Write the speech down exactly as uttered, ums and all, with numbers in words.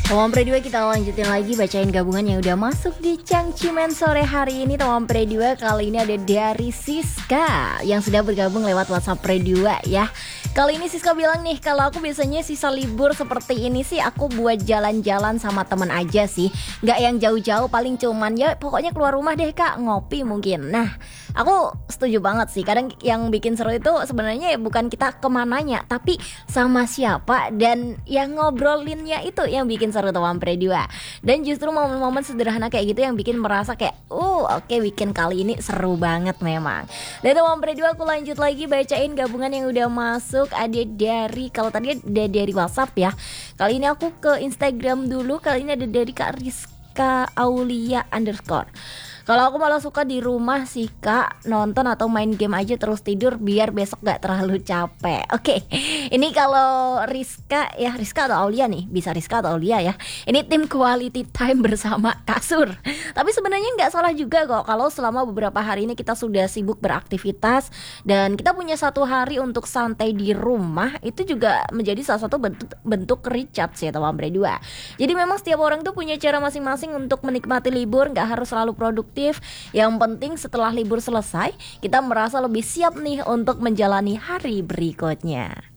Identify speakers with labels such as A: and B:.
A: Teman Pre dua, kita lanjutin lagi bacain gabungan yang udah masuk di Cangcimen sore hari ini. Teman Pre dua, kali ini ada dari Siska yang sudah bergabung lewat WhatsApp Pre dua ya. Kali ini Siska bilang nih, kalau aku biasanya sisa libur seperti ini sih aku buat jalan-jalan sama temen aja sih. Gak yang jauh-jauh, paling cuman ya pokoknya keluar rumah deh kak, ngopi mungkin. Nah, aku setuju banget sih. Kadang yang bikin seru itu sebenarnya bukan kita kemananya, tapi sama siapa dan yang ngobrolinnya itu yang bikin seru teman Pre dua. Dan justru momen-momen sederhana kayak gitu yang bikin merasa kayak uh oke okay, weekend kali ini seru banget memang. Dan teman Pre dua, aku lanjut lagi bacain gabungan yang udah masuk. Ada dari, kalau tadi ada dari WhatsApp ya, kali ini aku ke Instagram dulu. Kali ini ada dari Kak Rizka Aulia underscore. Kalau aku malah suka di rumah sih kak, nonton atau main game aja terus tidur biar besok gak terlalu capek. Oke, ini kalau Rizka ya, Rizka atau Aulia nih, bisa Rizka atau Aulia ya. Ini tim quality time bersama kasur. Tapi sebenarnya gak salah juga kok kalau selama beberapa hari ini kita sudah sibuk beraktivitas dan kita punya satu hari untuk santai di rumah, itu juga menjadi salah satu bentuk, bentuk recharge ya teman Pre dua. Jadi memang setiap orang tuh punya cara masing-masing untuk menikmati libur, gak harus selalu produktif. Yang penting setelah libur selesai kita merasa lebih siap nih untuk menjalani hari berikutnya.